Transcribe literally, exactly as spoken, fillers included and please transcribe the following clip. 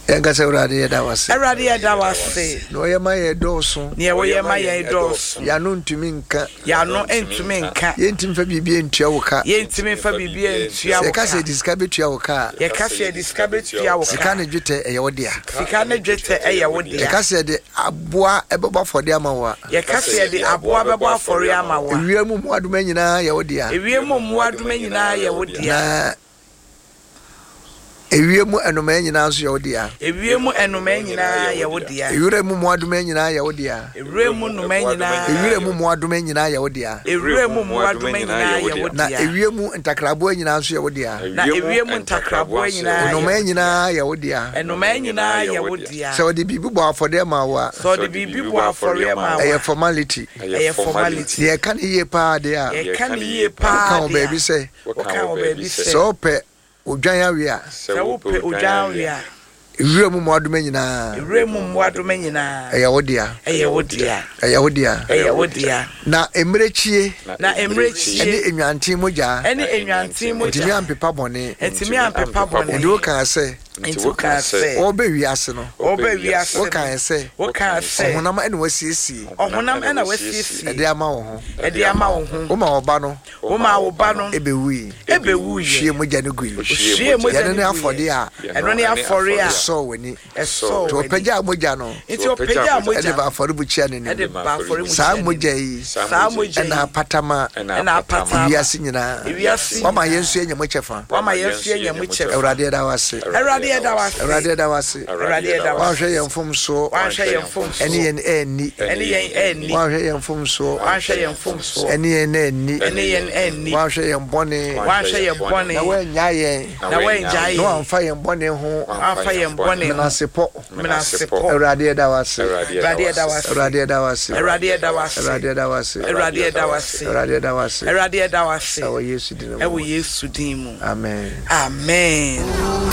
Yanga say urade yeda wase. Urade yeda wase. No yema ye doso. Ne wo yema ye doso. Ya no ntumi nka. Ya no entumi nka. Ye ntim fa bibie ntua wo ka. Ye ntimi fa bibie ntua wo ka. Ye ka say disika betua wo ka. Ye ka say disika betua wo ka. Sika ne dwete eye wo dia. Sika ne dwete eye wo dia. Ye ka say de aboa ebebo afode ama wo. Ye ka say de aboa bebo afore ama wo. Ewiemu mu adoma nyina ye wo dia. Ewiemu mu adoma nyina ye wo dia. Ewiemu enoma nyina so ye wo dia. Ewiemu enoma nyina ye wo dia. Ewuremu mu adoma nyina ye wo dia. Ewuremu noma nyina. Ewuremu mu adoma nyina ye wo dia. Ewuremu mu adoma nyina ye wo dia. Na ewiemu ntakrabo nyina so ye wo dia. Na ewiemu ntakrabo nyina. Enoma nyina ye wo dia. Enoma nyina ye wo dia. So the bibi bo afode ma wa. So the bibi bo afore ma wa. A formality. A formality. Ye kan ye pa de a. Ye kan ye pa. Kan o baby say. Kan o baby say. So pe odwan awia. So pe odwan awia. Ewuremu mu adoma nyina. Ewuremu mu adoma nyina. Eye wo dia. Eye wo dia. Eye wo dia. Eye wo dia. Na emrechie. Na emrechie. Ene enwantin moja. Ene enwantin moja. Ntimi ampepa bone. Ntimi ampepa bone. Ndo kan say. Nti wo kan say. Obe wiase no. Obe wiase. Wo kan say. Wo kan say. Ohunam ene wasiesie. Ohunam ene wasiesie. Ede ama wo ho. Ede ama wo ho. Wo ma oba no. Wo ma oba no. Ebe wi. Ebe wi. Hwie moja ne gui. Hwie moja ne gui. Ya ne afode a. Eno ne afore a. So weni. So to peja moja no. Nti o peja moja. Ede ba afore bu chia ne ni. Ede ba afore bu chia. Sa moja yi. Sa moja. Na patama. Na patama. Wiase nyina. Wiase. Wa ma yensu enya mo chefa. Wa ma yensu enya mo chefa. Ewrade da wase. Ewrade da wase. Ewrade da wase. Ewrade da wase. Wa hwe yen fom so. Wa hwe yen fom so. Eni yen eni. Eni yen eni. Wa hwe yen fom so. Wa hwe yen fom so. Eni yen eni. Eni yen eni. Wa hwe yen bone. Wa hwe yen bone. Na we nya yen. Na we nya yen. No amfa yen bone ho. Amfa yen bone. Menasepo. Menasepo. Ewrade da wase. Ewrade da wase. Ewrade da wase. Ewrade da wase. Ewrade da wase. Ewrade da wase. Ewrade da wase. Ewrade da wase. Ewo Yesu din. Ewo Yesu din mu. Amen. Amen.